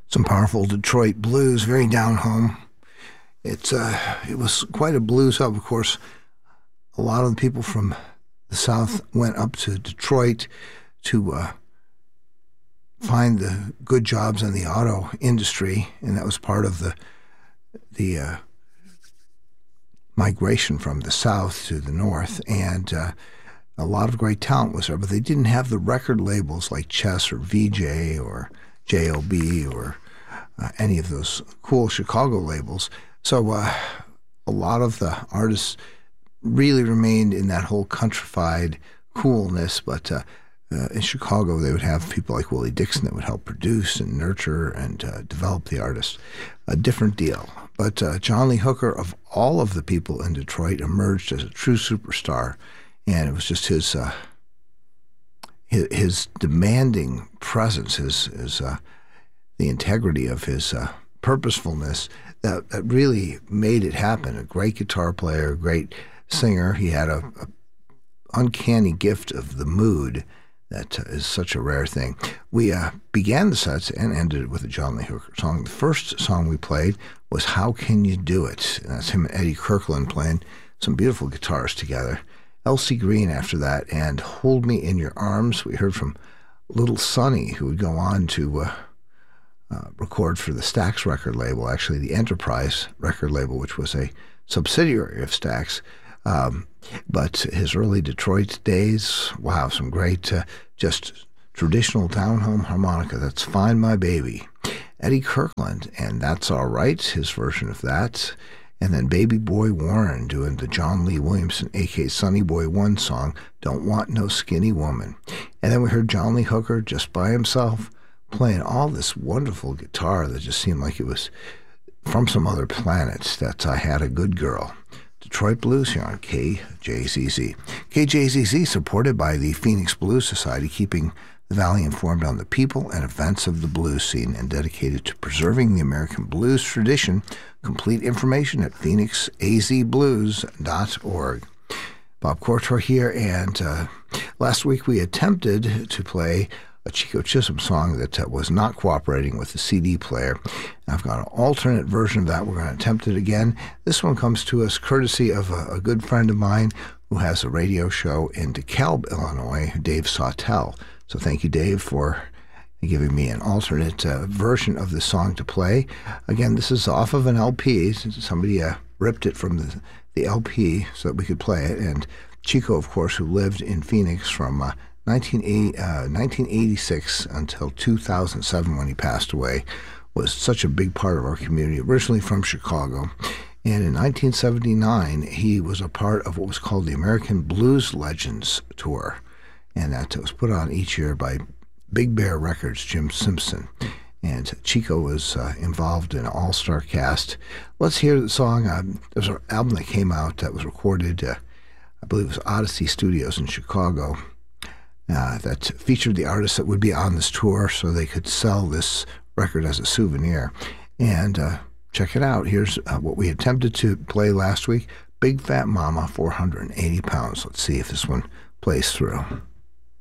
Some powerful Detroit blues, very down home. It was quite a blues hub, of course. A lot of the people from the South went up to Detroit to find the good jobs in the auto industry, and that was part of the migration from the South to the North. And a lot of great talent was there, but they didn't have the record labels like Chess or VJ or JLB or any of those cool Chicago labels. So a lot of the artists really remained in that whole countrified coolness, but in Chicago they would have people like Willie Dixon that would help produce and nurture and develop the artist. A different deal. But John Lee Hooker, of all of the people in Detroit, emerged as a true superstar, and it was just his demanding presence, his the integrity of his purposefulness that really made it happen. A great guitar player, a great singer. He had a uncanny gift of the mood that is such a rare thing. We began the sets and ended it with a John Lee Hooker song. The first song we played was How Can You Do It? And that's him and Eddie Kirkland playing some beautiful guitars together. Elsie Green after that, and Hold Me in Your Arms. We heard from Little Sonny, who would go on to record for the Stax record label, actually the Enterprise record label, which was a subsidiary of Stax. But his early Detroit days, wow, some great, just traditional down-home harmonica. That's Find My Baby. Eddie Kirkland, and That's All Right, his version of that. And then Baby Boy Warren doing the John Lee Williamson, a.k.a. Sonny Boy One song, Don't Want No Skinny Woman. And then we heard John Lee Hooker just by himself playing all this wonderful guitar that just seemed like it was from some other planet. That's I Had a Good Girl. Detroit Blues here on KJZZ. KJZZ supported by the Phoenix Blues Society, keeping the Valley informed on the people and events of the blues scene and dedicated to preserving the American blues tradition. Complete information at phoenixazblues.org. Bob Cortor here, and last week we attempted to play a Chico Chisholm song that was not cooperating with the CD player. I've got an alternate version of that. We're going to attempt it again. This one comes to us courtesy of a good friend of mine who has a radio show in DeKalb, Illinois, Dave Sawtell. So thank you, Dave, for giving me an alternate version of the song to play. Again, this is off of an LP. Somebody ripped it from the LP so that we could play it. And Chico, of course, who lived in Phoenix from 1986 until 2007 when he passed away, was such a big part of our community, originally from Chicago. And in 1979, he was a part of what was called the American Blues Legends Tour. And that was put on each year by Big Bear Records, Jim Simpson. And Chico was involved in an all-star cast. Let's hear the song. There's an album that came out that was recorded, I believe it was Odyssey Studios in Chicago, that featured the artists that would be on this tour so they could sell this record as a souvenir. And check it out. Here's what we attempted to play last week, Big Fat Mama, 480 pounds. Let's see if this one plays through.